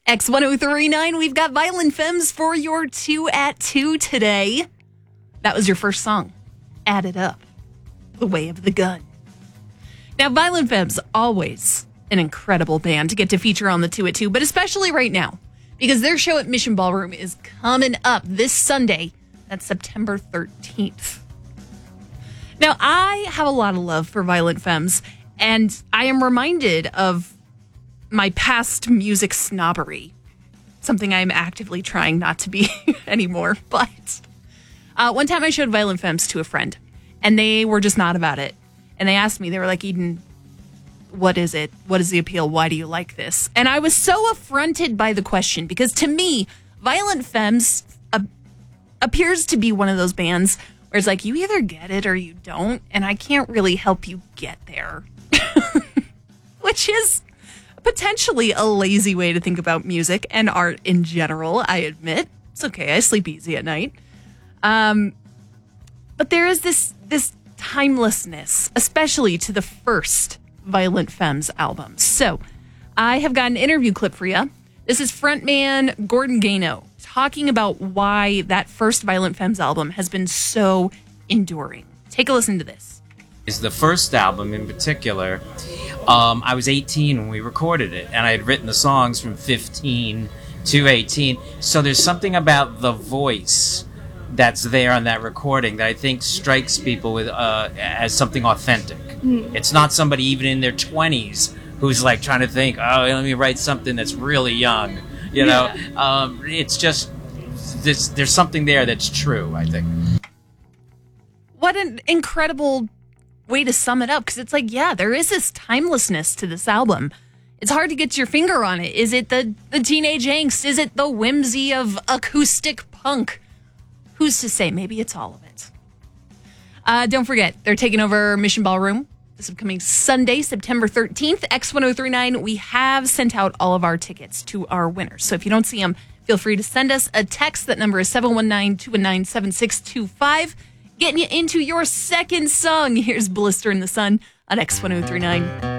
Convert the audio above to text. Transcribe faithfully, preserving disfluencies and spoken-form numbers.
X ten thirty-nine, we've got Violent Femmes for your two at two today. That was your first song. Add It Up. The Way of the Gun. Now, Violent Femmes, always an incredible band to get to feature on the two at two, but especially right now, because their show at Mission Ballroom is coming up this Sunday. That's September thirteenth. Now, I have a lot of love for Violent Femmes, and I am reminded of my past music snobbery, something I'm actively trying not to be anymore. But uh, one time I showed Violent Femmes to a friend, and they were just not about it. And they asked me, they were like, Eden, what is it? What is the appeal? Why do you like this? And I was so affronted by the question, because to me, Violent Femmes uh, appears to be one of those bands where it's like, you either get it or you don't, and I can't really help you get there. Which is potentially a lazy way to think about music and art in general, I admit. It's okay, I sleep easy at night. Um, but there is this this timelessness, especially to the first Violent Femmes album. So I have got an interview clip for you. This is frontman Gordon Gano talking about why that first Violent Femmes album has been so enduring. Take a listen to this. Is the first album in particular. Um, I was eighteen when we recorded it, and I had written the songs from fifteen to eighteen. So there's something about the voice that's there on that recording that I think strikes people with uh, as something authentic. Mm. It's not somebody even in their twenties who's like trying to think, oh, let me write something that's really young. You know, yeah. um, it's just this, there's something there that's true, I think. What an incredible way to sum it up, because it's like, yeah, there is this timelessness to this album. It's hard to get your finger on it. Is it the, the teenage angst? Is it the whimsy of acoustic punk? Who's to say? Maybe it's all of it. Uh, don't forget, they're taking over Mission Ballroom this upcoming Sunday, September thirteenth. X ten thirty-nine, we have sent out all of our tickets to our winners. So if you don't see them, feel free to send us a text. That number is seven one nine, two one nine, seven six two five. Getting you into your second song. Here's Blister in the Sun on X ten thirty-nine.